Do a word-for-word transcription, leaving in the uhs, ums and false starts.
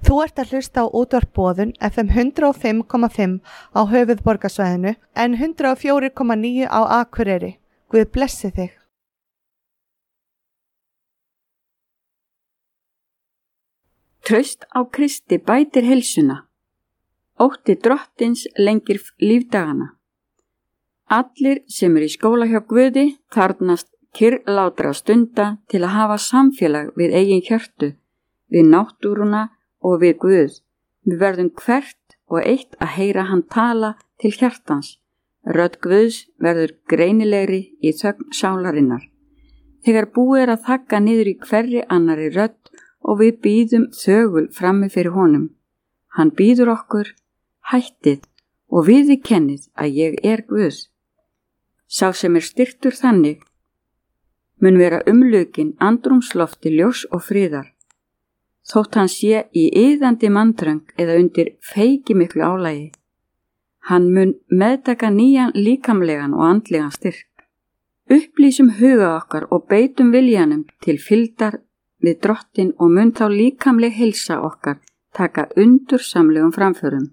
Þú ert að hlusta á útvarp Boðun F M hundrað og fimm komma fimm á höfuðborgarsvæðinu en hundrað og fjögur komma níu á Akureyri. Guð blessi þig. Traust á Kristi bætir heilsuna. Ótti drottins lengir lífdagana. Allir sem eru í skóla hjá Guði þarfnast kyrrlátra stunda til að hafa samfélag við eigin hjörtu, við náttúruna og við Guð. Við verðum hvert og eitt að heyra hann tala til hjartans. Rödd Guðs verður greinilegri í þögn sálarinnar. Þegar búið er að þagga niður í hverri annari rödd og við bíðum þögul frammi fyrir honum. Hann bíður okkur, hættið og viði kennið að ég er Guð. Sá sem er styrktur þannig mun vera umlukin andrúmslofti ljós og friðar. Þótt hann sé í iðandi manndröng eða undir feikimiklu álagi. Hann mun meðtaka nýjan líkamlegan og andlegan styrk. Upplýsum huga okkar og beitum viljanum til fylgdar við drottin og mun þá líkamleg heilsa okkar taka undursamlegum framförum.